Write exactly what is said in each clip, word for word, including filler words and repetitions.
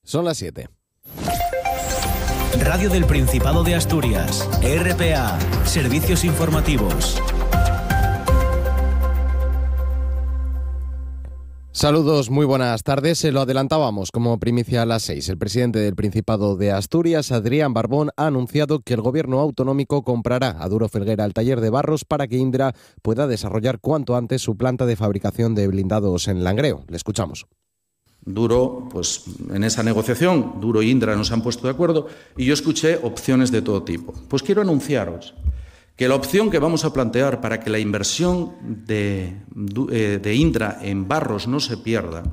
Son las siete. Radio del Principado de Asturias, R P A, Servicios Informativos. Saludos, muy buenas tardes. Se lo adelantábamos como primicia a las seis. El presidente del Principado de Asturias, Adrián Barbón, ha anunciado que el gobierno autonómico comprará a Duro Felguera el taller de Barros para que Indra pueda desarrollar cuanto antes su planta de fabricación de blindados en Langreo. Le escuchamos. Duro, pues en esa negociación, Duro y Indra nos han puesto de acuerdo y yo escuché opciones de todo tipo. Pues quiero anunciaros que la opción que vamos a plantear para que la inversión de, de Indra en Barros no se pierda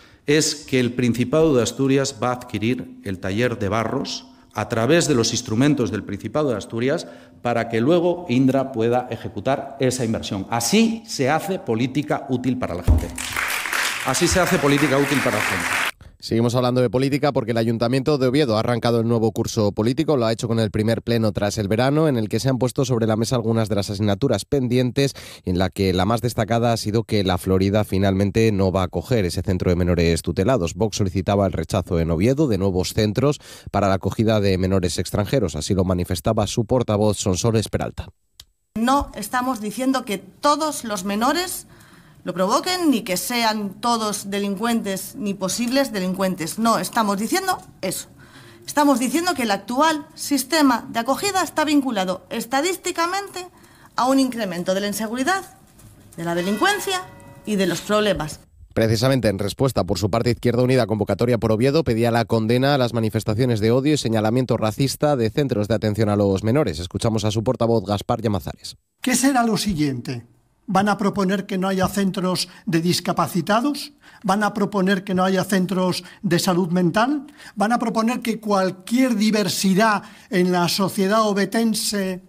es que el Principado de Asturias va a adquirir el taller de Barros a través de los instrumentos del Principado de Asturias para que luego Indra pueda ejecutar esa inversión. Así se hace política útil para la gente. Así se hace política útil para la gente. Seguimos hablando de política porque el Ayuntamiento de Oviedo ha arrancado el nuevo curso político. Lo ha hecho con el primer pleno tras el verano, en el que se han puesto sobre la mesa algunas de las asignaturas pendientes, en la que la más destacada ha sido que la Florida finalmente no va a acoger ese centro de menores tutelados. Vox solicitaba el rechazo en Oviedo de nuevos centros para la acogida de menores extranjeros. Así lo manifestaba su portavoz, Sonsoles Peralta. No estamos diciendo que todos los menores lo provoquen, ni que sean todos delincuentes ni posibles delincuentes. No estamos diciendo eso. Estamos diciendo que el actual sistema de acogida está vinculado estadísticamente a un incremento de la inseguridad, de la delincuencia y de los problemas. Precisamente en respuesta por su parte, Izquierda Unida, convocatoria por Oviedo, pedía la condena a las manifestaciones de odio y señalamiento racista de centros de atención a los menores. Escuchamos a su portavoz, Gaspar Llamazares. ¿Qué será lo siguiente? ¿Van a proponer que no haya centros de discapacitados? ¿Van a proponer que no haya centros de salud mental? ¿Van a proponer que cualquier diversidad en la sociedad ovetense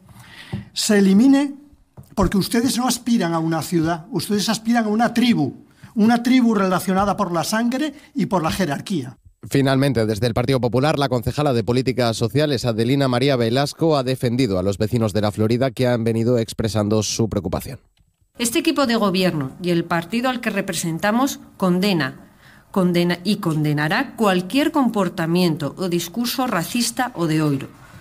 se elimine? Porque ustedes no aspiran a una ciudad, ustedes aspiran a una tribu, una tribu relacionada por la sangre y por la jerarquía. Finalmente, desde el Partido Popular, la concejala de Políticas Sociales, Adelina María Velasco, ha defendido a los vecinos de la Florida que han venido expresando su preocupación. Este equipo de gobierno y el partido al que representamos condena, condena y condenará cualquier comportamiento o discurso racista o de odio.